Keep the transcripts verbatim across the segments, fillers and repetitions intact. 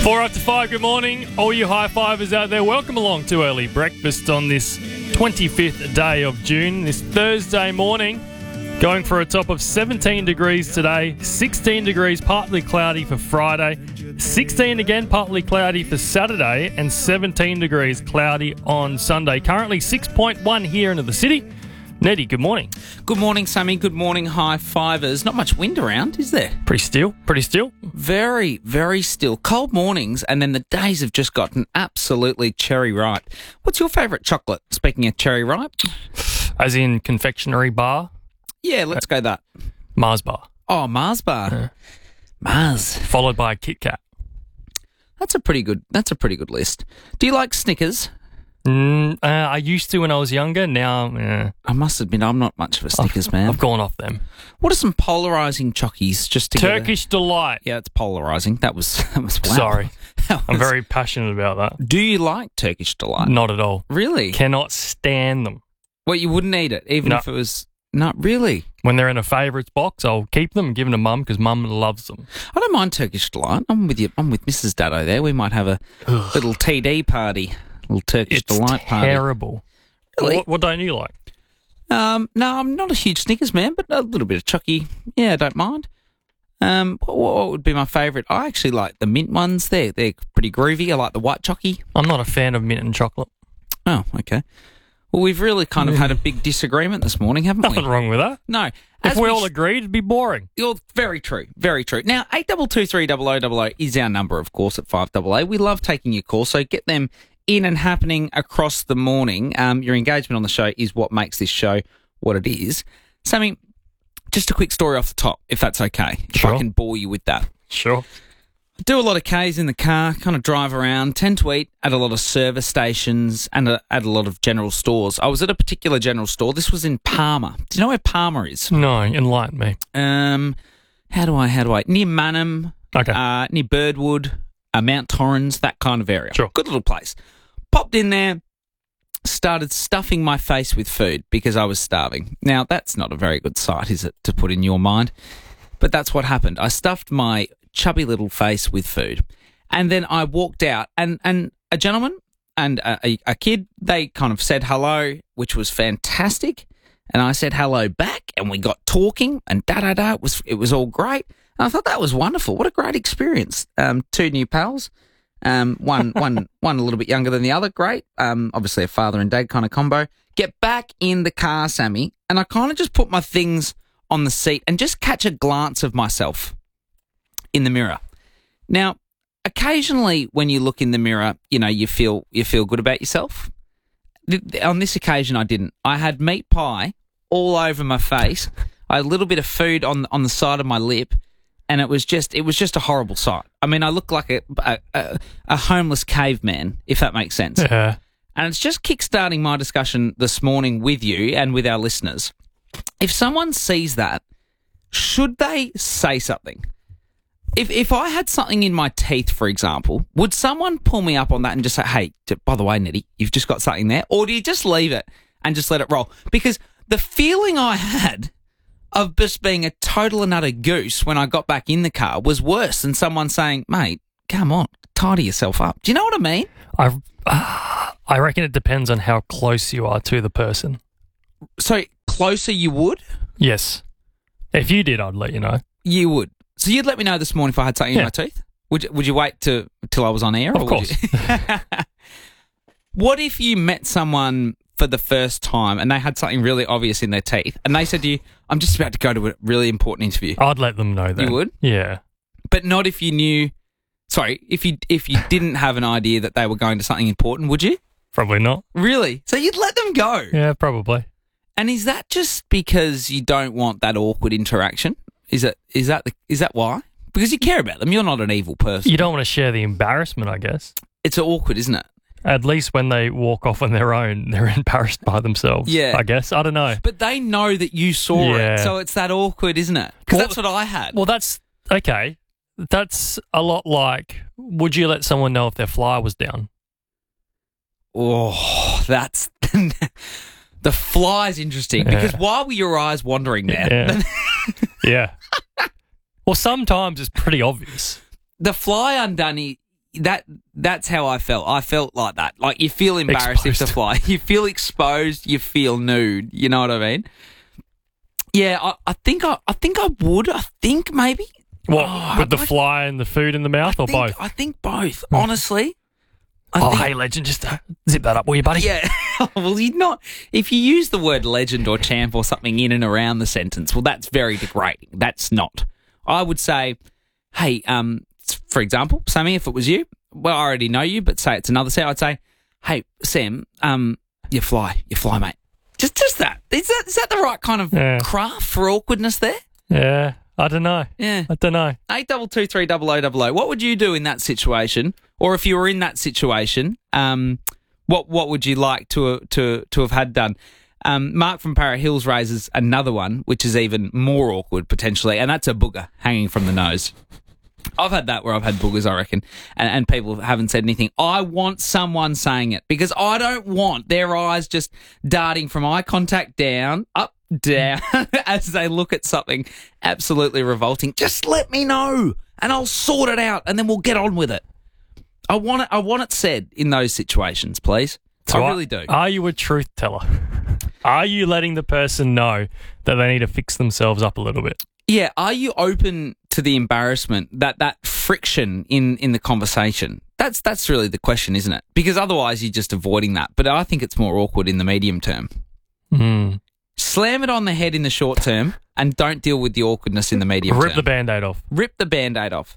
Four after five, good morning. All you high fivers out there, welcome along to Early Breakfast on this twenty-fifth day of June, this Thursday morning. Going for a top of seventeen degrees today, sixteen degrees, partly cloudy for Friday, sixteen again, partly cloudy for Saturday, and seventeen degrees, cloudy on Sunday. Currently six point one here into the city. Nettie, good morning. Good morning, Sammy. Good morning, high fivers. Not much wind around, is there? Pretty still, pretty still. Very, very still. Cold mornings, and then the days have just gotten absolutely cherry ripe. What's your favourite chocolate, speaking of cherry ripe? As in confectionery bar? Yeah, let's go that. Mars bar. Oh, Mars bar. Yeah. Mars. Followed by a Kit Kat. That's a pretty good, that's a pretty good list. Do you like Snickers? Mm, uh, I used to when I was younger. Now, eh. I must admit, I'm not much of a Snickers man. I've gone off them. What are some polarising chockies just together? Turkish Delight. Yeah, it's polarising. That was, that was wow. Sorry. That was, I'm very passionate about that. Do you like Turkish Delight? Not at all. Really? Cannot stand them. Well, you wouldn't eat it, even No. if it was... Not really. When they're in a favourites box, I'll keep them and give them to Mum because Mum loves them. I don't mind Turkish Delight. I'm with you. I'm with Missus Daddo there. We might have a Ugh. little T D party, little Turkish It's Delight party. terrible. Really? What, what don't you like? Um, no, I'm not a huge Snickers man, but a little bit of chucky. Yeah, I don't mind. Um, what, what would be my favourite? I actually like the mint ones. They're they're pretty groovy. I like the white chucky. I'm not a fan of mint and chocolate. Oh, okay. Well, we've really kind of had a big disagreement this morning, haven't Nothing we? wrong with that. No. If As we we all sh- agreed, it'd be boring. You're very true, very true. Now, eight two two three zero zero zero zero is our number, of course, at five double A. We love taking your calls, so get them in and happening across the morning. Um, your engagement on the show is what makes this show what it is. Sammy, just a quick story off the top, if that's okay, if Sure. I can bore you with that. Sure. I do a lot of Ks in the car, kind of drive around, tend to eat at a lot of service stations and a, at a lot of general stores. I was at a particular general store. This was in Palmer. Do you know where Palmer is? No, enlighten me. Um, how do I, how do I, near Manham, Okay. uh, near Birdwood, uh, Mount Torrens, that kind of area. Sure. Good little place. Popped in there, started stuffing my face with food because I was starving. Now, that's not a very good sight, is it, to put in your mind? But that's what happened. I stuffed my chubby little face with food. And then I walked out and, and a gentleman and a, a, a kid, they kind of said hello, which was fantastic. And I said hello back and we got talking and da-da-da. It was, it was all great. And I thought that was wonderful. What a great experience. Um, two new pals. Um, one, one, one a little bit younger than the other. Great. Um, obviously a father and dad kind of combo. Get back in the car, Sammy. And I kind of just put my things on the seat and just catch a glance of myself in the mirror. Now, occasionally when you look in the mirror, you know, you feel you feel good about yourself. Th- th- on this occasion, I didn't. I had meat pie all over my face. I had a little bit of food on on the side of my lip, and it was just it was just a horrible sight. I mean, I looked like a a, a, a homeless caveman, if that makes sense. Yeah. And it's just kickstarting my discussion this morning with you and with our listeners. If someone sees that, should they say something? If if I had something in my teeth, for example, would someone pull me up on that and just say, hey, t- by the way, Nettie, you've just got something there? Or do you just leave it and just let it roll? Because the feeling I had of just being a total and utter goose when I got back in the car was worse than someone saying, mate, come on, tidy yourself up. Do you know what I mean? I, uh, I reckon it depends on how close you are to the person. So closer you would? Yes. If you did, I'd let you know. You would. So you'd let me know this morning if I had something Yeah. in my teeth? Would you, would you wait to till I was on air? Of or would course. You... What if you met someone for the first time and they had something really obvious in their teeth and they said to you, I'm just about to go to a really important interview? I'd let them know then. You would? Yeah. But not if you knew... Sorry, if you if you didn't have an idea that they were going to something important, would you? Probably not. Really? So you'd let them go? Yeah, probably. And is that just because you don't want that awkward interaction? Is it? Is that the, is that why? Because you care about them. You're not an evil person. You don't want to share the embarrassment, I guess. It's awkward, isn't it? At least when they walk off on their own, they're embarrassed by themselves. Yeah. I guess. I don't know. But they know that you saw Yeah. it, so it's that awkward, isn't it? Because Well- that's what I had. Well, that's okay. That's a lot like, would you let someone know if their fly was down? Oh, that's the fly's interesting Yeah. because why were your eyes wandering there? Yeah. Yeah. Well, sometimes it's pretty obvious. The fly undone, that that's how I felt. I felt like that. Like you feel embarrassed if to fly. You feel exposed. You feel nude. You know what I mean? Yeah, I, I think I, I think I would. I think maybe. What, oh, with the like, fly and the food in the mouth, I or think, both? I think both. Honestly. I oh, think, hey, legend, just uh, zip that up, will you, buddy? Yeah. Well, you not if you use the word legend or champ or something in and around the sentence. Well, that's very degrading. That's not. I would say, hey, um, for example, Sammy, if it was you, well, I already know you, but say it's another Sam, I'd say, hey, Sam, um, you fly, you fly, mate. Just, just that. Is that is that the right kind of Yeah. craft for awkwardness there? Yeah, I don't know. Yeah. I don't know. Eight double two three double o double o. What would you do in that situation, or if you were in that situation, um, what what would you like to to to have had done? Um, Mark from Parrot Hills raises another one, which is even more awkward potentially, and that's a booger hanging from the nose. I've had that where I've had boogers, I reckon, and, and people haven't said anything. I want someone saying it because I don't want their eyes just darting from eye contact down, up, down, as they look at something absolutely revolting. Just let me know and I'll sort it out and then we'll get on with it. I want it, I want it said in those situations, please. So I really do. Are you a truth teller? Are you letting the person know that they need to fix themselves up a little bit? Yeah, are you open to the embarrassment, that that friction in, in the conversation? That's that's really the question, isn't it? Because otherwise you're just avoiding that. But I think it's more awkward in the medium term. Mm. Slam it on the head in the short term and don't deal with the awkwardness in the medium Rip term. the Band-Aid off. Rip the Band-Aid off.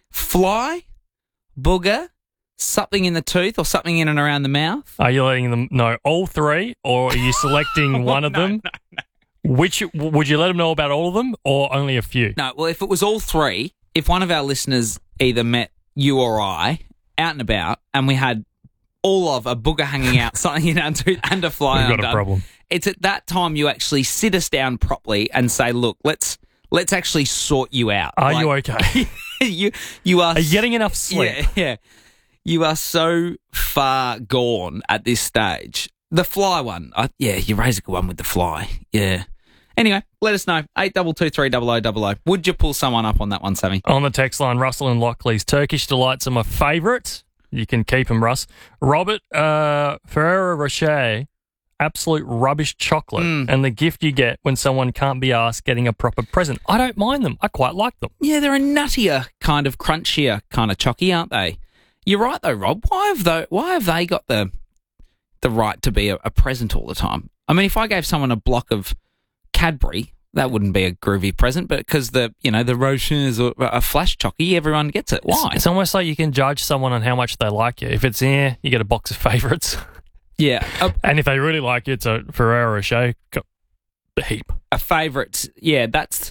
Fly, booger, something in the tooth or something in and around the mouth. Are you letting them know all three, or are you selecting one of no, them? No, no. Which would you let them know about all of them, or only a few? No, well, if it was all three, if one of our listeners either met you or I out and about, and we had all of a booger hanging out, something in our tooth, and a fly We've got undone, a problem. it's at that time you actually sit us down properly and say, "Look, let's let's actually sort you out." Are Like, you okay? you you are. Are you getting enough sleep? Yeah, yeah. You are so far gone at this stage. The fly one, I, yeah, you raise a good one with the fly. Yeah. Anyway, let us know. eight double two three double o double o. Would you pull someone up on that one, Sammy? On the text line, Russell and Lockley's Turkish Delights are my favourite. You can keep them, Russ. Robert, uh, Ferrero Rocher, absolute rubbish chocolate, Mm. and the gift you get when someone can't be asked getting a proper present. I don't mind them. I quite like them. Yeah, they're a nuttier, kind of crunchier kind of chocky, aren't they? You're right, though, Rob. Why have they, why have they got the the right to be a, a present all the time? I mean, if I gave someone a block of Cadbury, that wouldn't be a groovy present, but because the, you know, the Rochers are a flash chocky, everyone gets it. Why? It's, it's almost like you can judge someone on how much they like you. If it's yeah, you get a box of favourites. Yeah. A, And if they really like you, it's a Ferrero Rocher, got a heap. a favourite. Yeah, that's...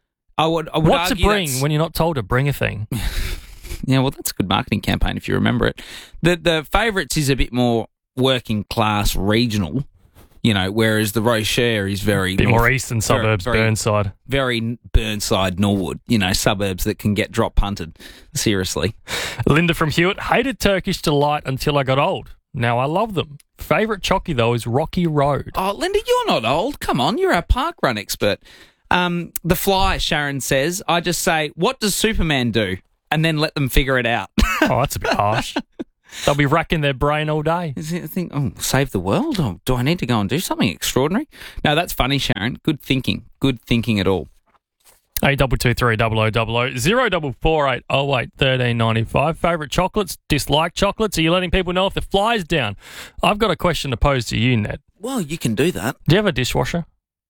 I would, I would What to argue bring that's- when you're not told to bring a thing? Yeah, well, that's a good marketing campaign if you remember it. The the favourites is a bit more working class regional, you know, whereas the Rocher is very... A bit north- more eastern suburbs, very- Burnside. very Burnside, Norwood, you know, suburbs that can get drop punted. Seriously. Linda from Hewitt, hated Turkish Delight until I got old. Now I love them. Favourite chocky, though, is Rocky Road. Oh, Linda, you're not old. Come on, you're our park run expert. Um, the Fly, Sharon says, I just say, what does Superman do? And then let them figure it out. Oh, that's a bit harsh. They'll be racking their brain all day. Is it, I think, oh, save the world? Oh, do I need to go and do something extraordinary? No, that's funny, Sharon. Good thinking. Good thinking at all. Eight double two three double o double o zero double four eight oh eight thirteen ninety five. Favourite chocolates? Dislike chocolates? Are you letting people know if the fly's down? I've got a question to pose to you, Ned. Well, you can do that. Do you have a dishwasher?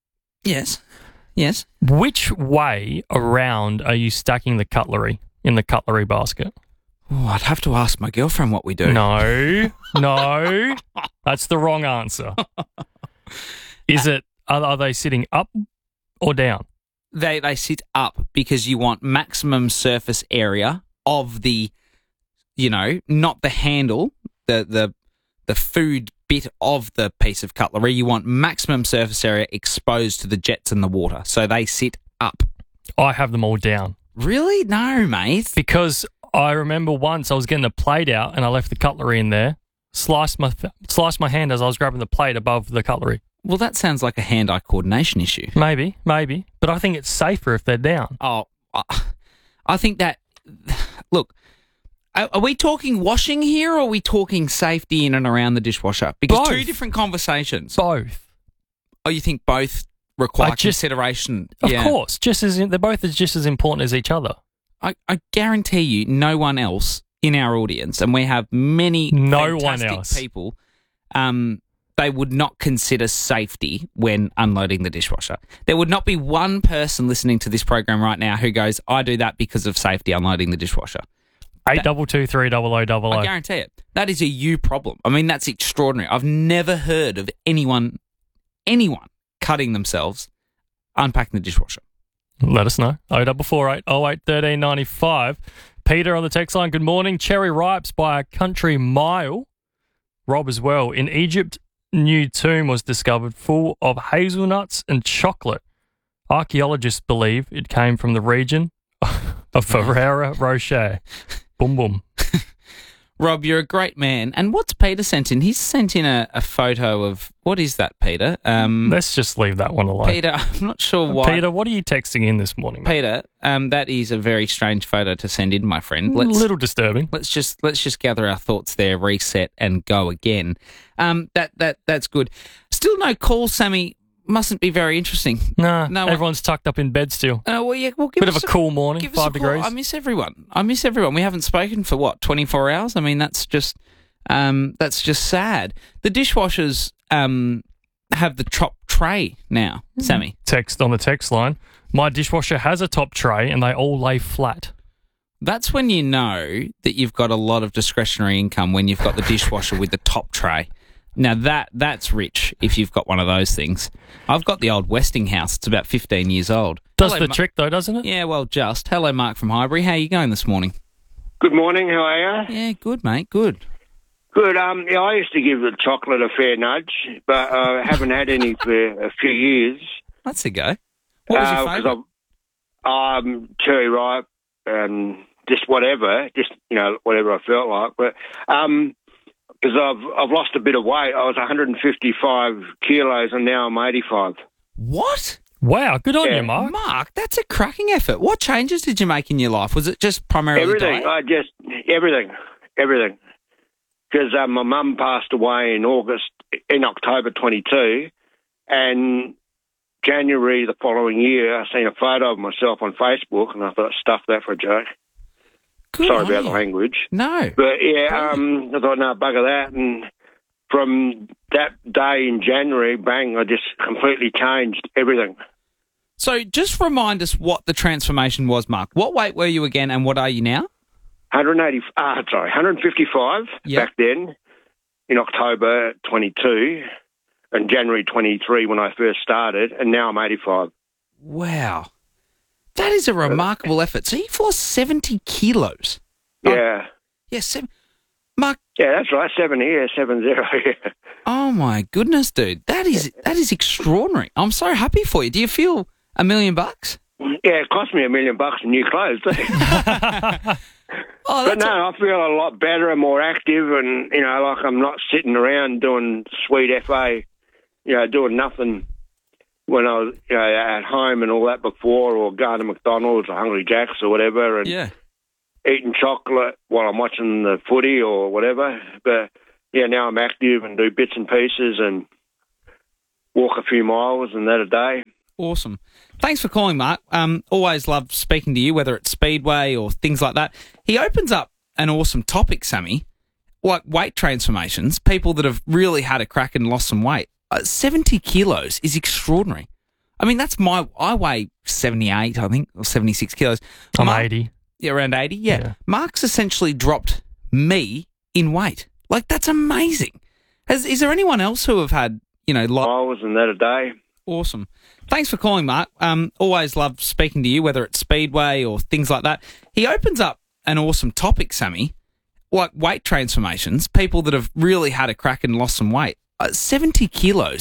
Yes. Yes. Which way around are you stacking the cutlery in the cutlery basket? Oh, I'd have to ask my girlfriend what we do. No, no, that's the wrong answer. Is it? Are, are they sitting up or down? They they sit up because you want maximum surface area of the, you know, not the handle, the the the food bit of the piece of cutlery. You want maximum surface area exposed to the jets and the water. So they sit up. I have them all down. Really? No, mate. Because I remember once I was getting the plate out and I left the cutlery in there, sliced my sliced my hand as I was grabbing the plate above the cutlery. Well, that sounds like a hand-eye coordination issue. Maybe, maybe. But I think it's safer if they're down. Oh, I- I think that, look, Are, are we talking washing here, or are we talking safety in and around the dishwasher? Because Both. two different conversations. Both. Oh, you think both require I just- consideration? Of Yeah. course. Just as in, they're both as just as important as each other. I, I guarantee you, no one else in our audience, and we have many No one fantastic else. people, um, they would not consider safety when unloading the dishwasher. There would not be one person listening to this program right now who goes, I do that because of safety unloading the dishwasher. Eight double two three double o double I o. guarantee it. That is a you problem. I mean, that's extraordinary. I've never heard of anyone, anyone cutting themselves unpacking the dishwasher. Let us know. oh double four eight oh eight thirteen ninety-five. Peter on the text line. Good morning. Cherry ripes by a country mile. Rob as well. In Egypt, new tomb was discovered full of hazelnuts and chocolate. Archaeologists believe it came from the region of Ferrero Rocher. Boom, boom. Rob, you're a great man. And what's Peter sent in? He's sent in a, a photo of, what is that, Peter? Um, Let's just leave that one alone. Peter, I'm not sure why. Peter, what are you texting in this morning, mate? Peter, um, that is a very strange photo to send in, my friend. Let's, A little disturbing. let's just let's just gather our thoughts there, reset, and go again. Um, that that that's good. Still no call, Sammy. Mustn't be very interesting. Nah, No, everyone's tucked up in bed still. Uh, well, yeah, well, give Bit of us a cool morning, give us a five call. degrees. I miss everyone. I miss everyone. We haven't spoken for what twenty-four hours. I mean, that's just um, that's just sad. The dishwashers um, have the top tray now, Sammy. Text on the text line. My dishwasher has a top tray and they all lay flat. That's when you know that you've got a lot of discretionary income when you've got the dishwasher with the top tray. Now, that that's rich if you've got one of those things. I've got the old Westinghouse. It's about fifteen years old. Does Hello, the Ma- trick though, doesn't it? Yeah, well, just. Hello, Mark from Highbury. How are you going this morning? Good morning, how are you? Yeah, good, mate, good. Good. Um, yeah, I used to give the chocolate a fair nudge, but I uh, haven't had any for a few years. That's a go. What was your Uh, 'cause favourite? I've- Um, cherry ripe and just whatever, just, you know, whatever I felt like. But um, because I've, I've lost a bit of weight. I was one hundred fifty-five kilos and now I'm eighty-five. What? Wow, good on Yeah. you, Mark. Mark, that's a cracking effort. What changes did you make in your life? Was it just primarily Everything. diet? I just, everything, everything. Because uh, my mum passed away in August, in October twenty-two, and January the following year, I seen a photo of myself on Facebook, and I thought, stuff that for a joke. Good Sorry on about you. the language. No. But yeah, um, I thought, no, bugger that. And from that day in January, bang, I just completely changed everything. So just remind us what the transformation was, Mark. What weight were you again and what are you now? one hundred eighty, ah, sorry, one hundred fifty-five Yep. back then in October twenty-two and January twenty-three when I first started, and now I'm eighty-five. Wow. That is a remarkable effort. So you've lost seventy kilos. Oh. Yeah. Yeah, seven. Mark, Yeah, that's right, seven here, seven zero here. oh my goodness, dude. That is that is extraordinary. I'm so happy for you. Do you feel a million bucks? Yeah, it cost me a million bucks in new clothes, too. Oh, But that's no, a- I feel a lot better and more active, and, you know, like I'm not sitting around doing sweet F A, you know, doing nothing when I was, you know, at home and all that before, or going to McDonald's or Hungry Jack's or whatever, and yeah. eating chocolate while I'm watching the footy or whatever. But, yeah, now I'm active and do bits and pieces and walk a few miles and that a day. Awesome. Thanks for calling, Mark. Um, always love speaking to you, whether it's Speedway or things like that. He opens up an awesome topic, Sammy, like weight transformations, people that have really had a crack and lost some weight. Uh, seventy kilos is extraordinary. I mean, that's my, I weigh seventy-eight, I think, or seventy-six kilos. I'm Mark- eighty. Yeah, around eighty, yeah. Yeah. Mark's essentially dropped me in weight. Like, that's amazing. Has, is there anyone else who have had, you know, lot? Miles and that a day. Awesome. Thanks for calling, Mark. Um, always love speaking to you, whether it's Speedway or things like that. He opens up an awesome topic, Sammy, like weight transformations, people that have really had a crack and lost some weight. Uh, seventy kilos